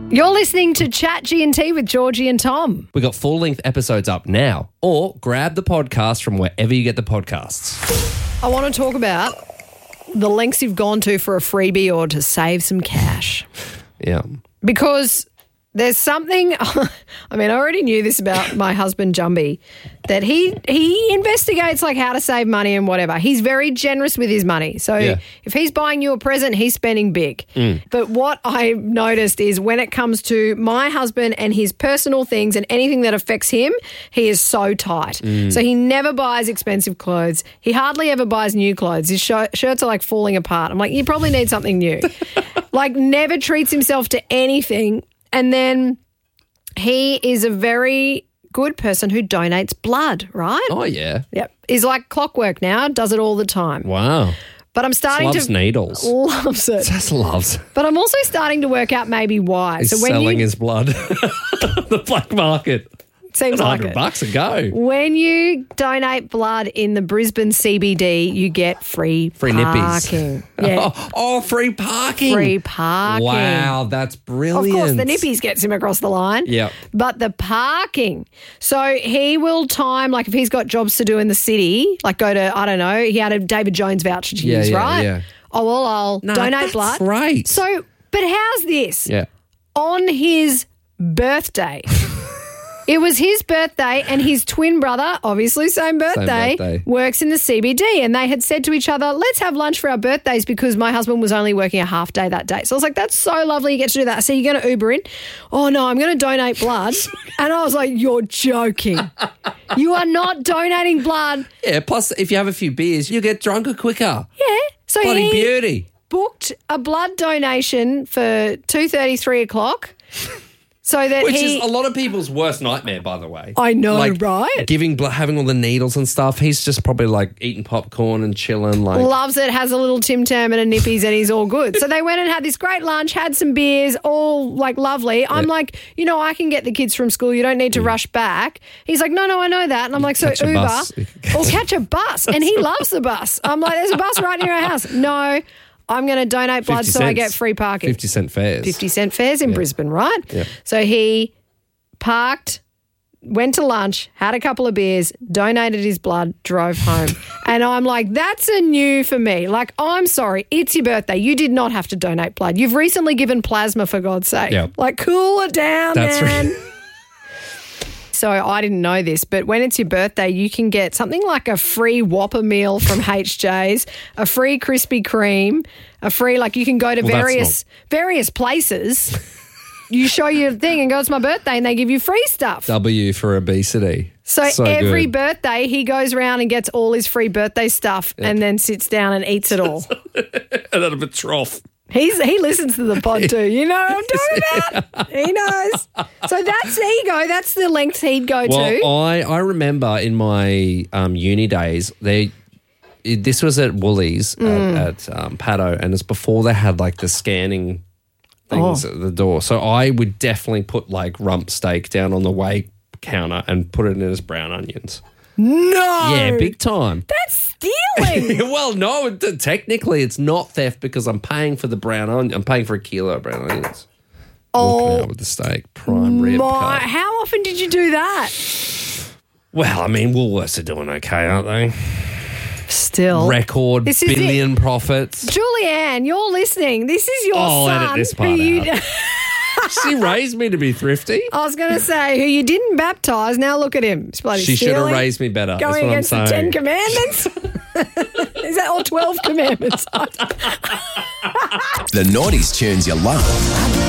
You're listening to Chat G&T with Georgie and Tom. We got full-length episodes up now, or grab the podcast from wherever you get the podcasts. I want to talk about the lengths you've gone to for a freebie or to save some cash. Yeah. Because there's something, I mean, I already knew this about my husband, Jumby, that he investigates like how to save money and whatever. He's very generous with his money. So if he's buying you a present, he's spending big. But what I noticed is when it comes to my husband and his personal things and anything that affects him, he is so tight. So he never buys expensive clothes. He hardly ever buys new clothes. His shirts are like falling apart. I'm like, you probably need something new. Like never treats himself to anything. And then he is a very good person who donates blood, right? Oh, yeah. Yep. He's like clockwork now, does it all the time. Wow. But I'm starting loves needles. Loves it. Just loves. But I'm also starting to work out maybe why. He's selling his blood. The black market. Seems like it. $100 a go. When you donate blood in the Brisbane CBD, you get free parking. Nippies. Yeah. Oh, free parking. Free parking. Wow, that's brilliant. Of course, the nippies gets him across the line. Yeah. But the parking. So he will time, like if he's got jobs to do in the city, like go to, I don't know, he had a David Jones voucher to use, right? Yeah. Oh, well, I'll donate blood. That's right. So, but how's this? Yeah. On his birthday. It was his birthday and his twin brother, obviously same birthday, works in the CBD, and they had said to each other, let's have lunch for our birthdays because my husband was only working a half day that day. So I was like, that's so lovely you get to do that. So you're going to Uber in? Oh, no, I'm going to donate blood. And I was like, you're joking. You are not donating blood. Yeah, plus if you have a few beers, you get drunker quicker. Yeah. So Bloody beauty. Booked a blood donation for 2:30, 3 o'clock. So that Which is a lot of people's worst nightmare, by the way. I know, like, right? Having all the needles and stuff. He's just probably like eating popcorn and chilling. Like loves it, has a little Tim Tam and a Nippies and he's all good. So they went and had this great lunch, had some beers, all like lovely. I'm like, I can get the kids from school. You don't need to rush back. He's like, no, I know that. And I'm like, so Uber or catch a bus. And he loves the bus. I'm like, there's a bus right near our house. No. I'm going to donate blood so I get free parking. 50 cent fares. 50 cent fares in Brisbane, right? Yeah. So he parked, went to lunch, had a couple of beers, donated his blood, drove home. And I'm like, that's a new for me. Like, I'm sorry, it's your birthday. You did not have to donate blood. You've recently given plasma, for God's sake. Yeah. Like, cool it down, that's man. Right. So I didn't know this, but when it's your birthday, you can get something like a free Whopper meal from HJ's, a free Krispy Kreme, a free, like you can go to various places. You show your thing and go, it's my birthday, and they give you free stuff. W for obesity. So every birthday he goes around and gets all his free birthday stuff and then sits down and eats it all. And out of a trough. He listens to the pod too. You know what I'm talking about? He knows. So there you go. That's the lengths he'd go to. Well, I remember in my uni days, this was at Woolies at Paddo, and it's before they had like the scanning things at the door. So I would definitely put like rump steak down on the weigh counter and put it in as brown onions. No. Yeah, big time. That's stealing. Well, no, technically it's not theft because I'm paying for the brown onion. I'm paying for a kilo of brown onions. Walking out with the steak, prime rib cut. How often did you do that? Well, I mean, Woolworths are doing okay, aren't they? Still. Record billion profits. Julianne, you're listening. This is your son. I'll edit this part out. She raised me to be thrifty. I was going to say, who you didn't baptise, now look at him. She should have raised me better. Going against the 10 Commandments? Is that all 12 Commandments? The Naughties tunes you love.